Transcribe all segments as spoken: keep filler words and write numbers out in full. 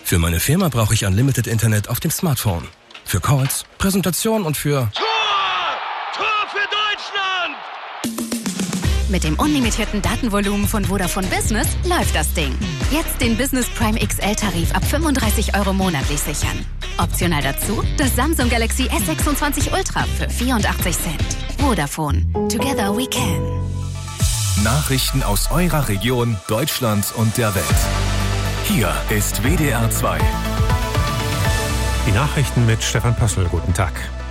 Für meine Firma brauche ich Unlimited Internet auf dem Smartphone. Für Calls, Präsentation und für... Tor! Tor für Deutschland! Mit dem unlimitierten Datenvolumen von Vodafone Business läuft das Ding. Jetzt den Business Prime X L-Tarif ab fünfunddreißig Euro monatlich sichern. Optional dazu das Samsung Galaxy S sechsundzwanzig Ultra für vierundachtzig Cent. Vodafone. Together we can. Nachrichten aus eurer Region, Deutschland und der Welt. Hier ist W D R zwei. Die Nachrichten mit Stefan Pössl. Guten Tag.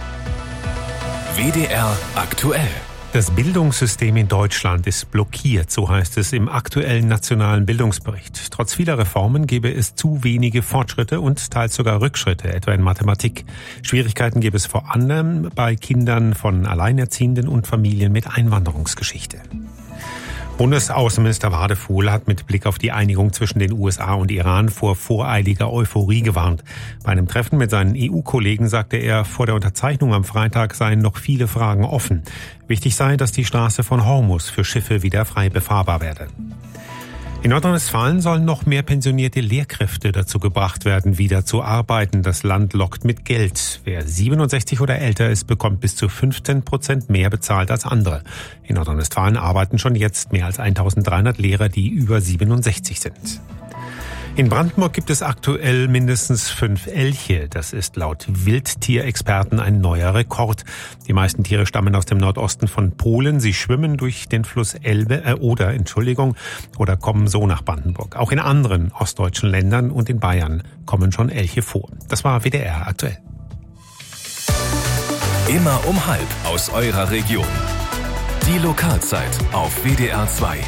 W D R aktuell. Das Bildungssystem in Deutschland ist blockiert, so heißt es im aktuellen nationalen Bildungsbericht. Trotz vieler Reformen gäbe es zu wenige Fortschritte und teils sogar Rückschritte, etwa in Mathematik. Schwierigkeiten gäbe es vor allem bei Kindern von Alleinerziehenden und Familien mit Einwanderungsgeschichte. Bundesaußenminister Wadefuhl hat mit Blick auf die Einigung zwischen den U S A und Iran vor voreiliger Euphorie gewarnt. Bei einem Treffen mit seinen E U-Kollegen sagte er, vor der Unterzeichnung am Freitag seien noch viele Fragen offen. Wichtig sei, dass die Straße von Hormuz für Schiffe wieder frei befahrbar werde. In Nordrhein-Westfalen sollen noch mehr pensionierte Lehrkräfte dazu gebracht werden, wieder zu arbeiten. Das Land lockt mit Geld. Wer siebenundsechzig oder älter ist, bekommt bis zu fünfzehn Prozent mehr bezahlt als andere. In Nordrhein-Westfalen arbeiten schon jetzt mehr als eintausenddreihundert Lehrer, die über siebenundsechzig sind. In Brandenburg gibt es aktuell mindestens fünf Elche. Das ist laut Wildtierexperten ein neuer Rekord. Die meisten Tiere stammen aus dem Nordosten von Polen. Sie schwimmen durch den Fluss Elbe, äh, oder, Entschuldigung, oder kommen so nach Brandenburg. Auch in anderen ostdeutschen Ländern und in Bayern kommen schon Elche vor. Das war W D R aktuell. Immer um halb aus eurer Region. Die Lokalzeit auf W D R zwei.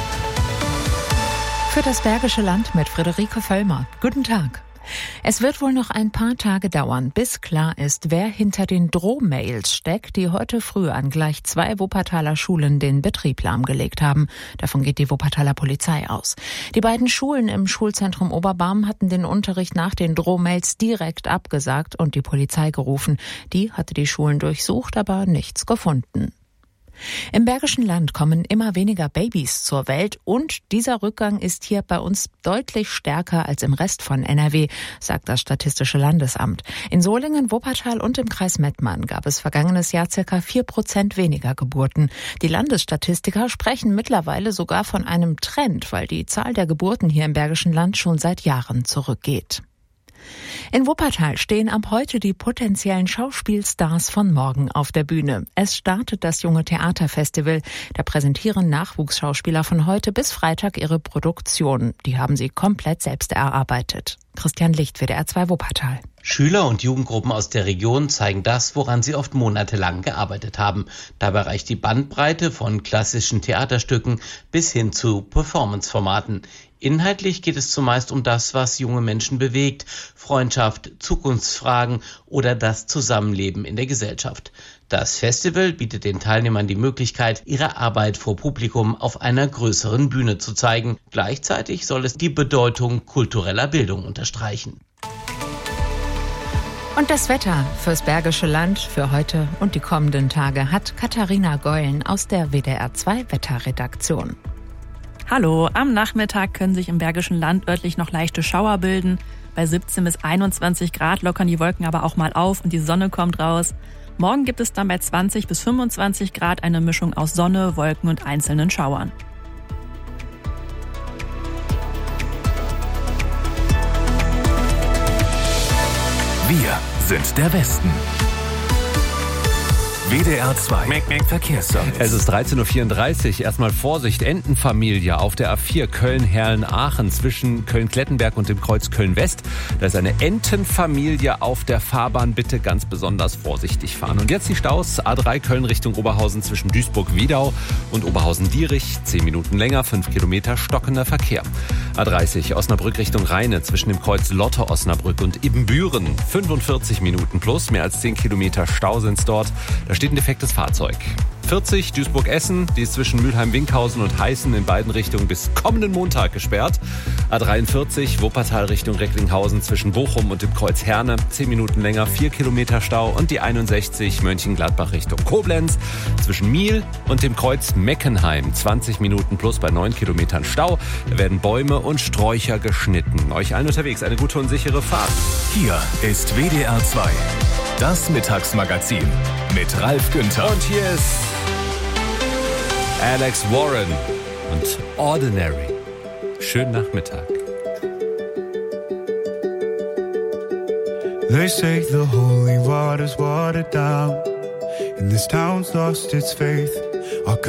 Für das Bergische Land mit Friederike Völlmer. Guten Tag. Es wird wohl noch ein paar Tage dauern, bis klar ist, wer hinter den Drohmails steckt, die heute früh an gleich zwei Wuppertaler Schulen den Betrieb lahmgelegt haben. Davon geht die Wuppertaler Polizei aus. Die beiden Schulen im Schulzentrum Oberbarm hatten den Unterricht nach den Drohmails direkt abgesagt und die Polizei gerufen. Die hatte die Schulen durchsucht, aber nichts gefunden. Im Bergischen Land kommen immer weniger Babys zur Welt und dieser Rückgang ist hier bei uns deutlich stärker als im Rest von N R W, sagt das Statistische Landesamt. In Solingen, Wuppertal und im Kreis Mettmann gab es vergangenes Jahr circa vier Prozent weniger Geburten. Die Landesstatistiker sprechen mittlerweile sogar von einem Trend, weil die Zahl der Geburten hier im Bergischen Land schon seit Jahren zurückgeht. In Wuppertal stehen ab heute die potenziellen Schauspielstars von morgen auf der Bühne. Es startet das Junge Theaterfestival. Da präsentieren Nachwuchsschauspieler von heute bis Freitag ihre Produktion. Die haben sie komplett selbst erarbeitet. Christian Licht, W D R zwei Wuppertal. Schüler und Jugendgruppen aus der Region zeigen das, woran sie oft monatelang gearbeitet haben. Dabei reicht die Bandbreite von klassischen Theaterstücken bis hin zu Performanceformaten. Inhaltlich geht es zumeist um das, was junge Menschen bewegt, Freundschaft, Zukunftsfragen oder das Zusammenleben in der Gesellschaft. Das Festival bietet den Teilnehmern die Möglichkeit, ihre Arbeit vor Publikum auf einer größeren Bühne zu zeigen. Gleichzeitig soll es die Bedeutung kultureller Bildung unterstreichen. Und das Wetter fürs Bergische Land für heute und die kommenden Tage hat Katharina Geulen aus der W D R zwei Wetterredaktion. Hallo, am Nachmittag können sich im Bergischen Land örtlich noch leichte Schauer bilden. Bei siebzehn bis einundzwanzig Grad lockern die Wolken aber auch mal auf und die Sonne kommt raus. Morgen gibt es dann bei zwanzig bis fünfundzwanzig Grad eine Mischung aus Sonne, Wolken und einzelnen Schauern. Wir sind der Westen. W D R zwei Verkehrsservice. Es ist dreizehn Uhr vierunddreißig. Erstmal Vorsicht, Entenfamilie auf der A vier Köln-Herlen-Aachen zwischen Köln-Klettenberg und dem Kreuz Köln-West. Da ist eine Entenfamilie auf der Fahrbahn. Bitte ganz besonders vorsichtig fahren. Und jetzt die Staus. A drei Köln Richtung Oberhausen zwischen Duisburg-Wiedau und Oberhausen-Dierich. Zehn Minuten länger, fünf Kilometer stockender Verkehr. A dreißig Osnabrück Richtung Rheine zwischen dem Kreuz Lotte-Osnabrück und Ibbenbüren. fünfundvierzig Minuten plus, mehr als zehn Kilometer Stau sind's dort. Da steht ein defektes Fahrzeug. vierzig Duisburg-Essen, die ist zwischen Mülheim-Winkhausen und Heißen in beiden Richtungen bis kommenden Montag gesperrt. A dreiundvierzig Wuppertal Richtung Recklinghausen zwischen Bochum und dem Kreuz Herne, zehn Minuten länger, vier Kilometer Stau. Und die einundsechzig Mönchengladbach Richtung Koblenz zwischen Miel und dem Kreuz Meckenheim, zwanzig Minuten plus bei neun Kilometern Stau. Da werden Bäume und Sträucher geschnitten. Euch allen unterwegs eine gute und sichere Fahrt. Hier ist W D R zwei, das Mittagsmagazin mit Ralf Günther. Und hier ist Alex Warren und Ordinary. Schönen Nachmittag. They say the holy water's watered down, and this town's lost its faith. Our